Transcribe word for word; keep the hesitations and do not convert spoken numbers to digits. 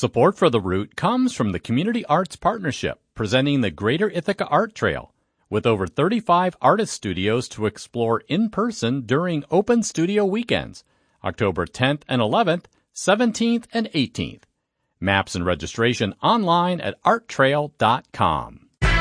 Support for The Root comes from the Community Arts Partnership, presenting the Greater Ithaca Art Trail, with over thirty-five artist studios to explore in person during open studio weekends, October tenth and eleventh, seventeenth and eighteenth. Maps and registration online at art trail dot com.